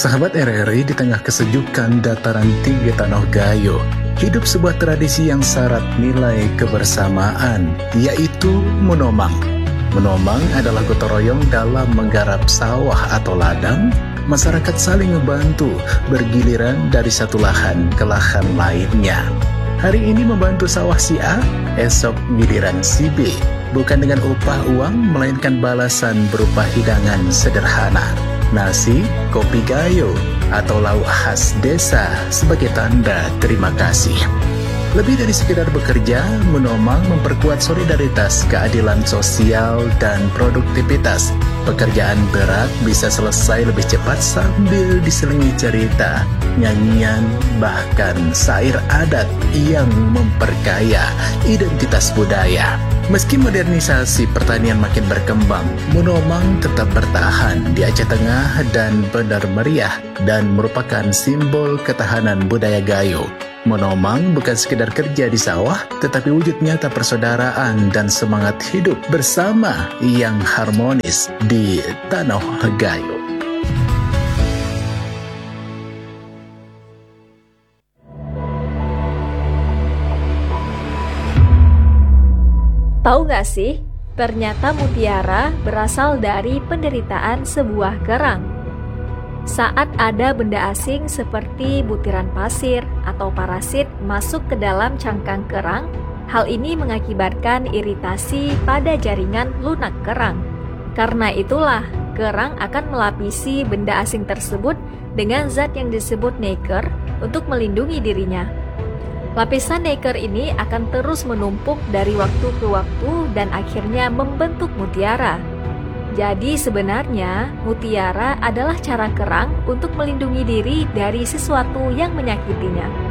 Sahabat RRI, di tengah kesejukan dataran tinggi Tanah Gayo, hidup sebuah tradisi yang syarat nilai kebersamaan, yaitu menomang. Menomang adalah gotong royong dalam menggarap sawah atau ladang. Masyarakat saling membantu, bergiliran dari satu lahan ke lahan lainnya. Hari ini membantu sawah si A, esok giliran si B. Bukan dengan upah uang, melainkan balasan berupa hidangan sederhana. Nasi, kopi gayo, atau lauk khas desa sebagai tanda terima kasih. Lebih dari sekedar bekerja, menomang memperkuat solidaritas, keadilan sosial, dan produktivitas. Pekerjaan berat bisa selesai lebih cepat sambil diselingi cerita, nyanyian, bahkan syair adat yang memperkaya identitas budaya. Meski modernisasi pertanian makin berkembang, menomang tetap bertahan di Aceh Tengah dan Benar Meriah dan merupakan simbol ketahanan budaya Gayo. Menomang bukan sekedar kerja di sawah, tetapi wujud nyata persaudaraan dan semangat hidup bersama yang harmonis di Tanah Gayo. Tahu gak sih, ternyata mutiara berasal dari penderitaan sebuah kerang. Saat ada benda asing seperti butiran pasir atau parasit masuk ke dalam cangkang kerang, hal ini mengakibatkan iritasi pada jaringan lunak kerang. Karena itulah, kerang akan melapisi benda asing tersebut dengan zat yang disebut nacre untuk melindungi dirinya. Lapisan nacre ini akan terus menumpuk dari waktu ke waktu dan akhirnya membentuk mutiara. Jadi sebenarnya mutiara adalah cara kerang untuk melindungi diri dari sesuatu yang menyakitinya.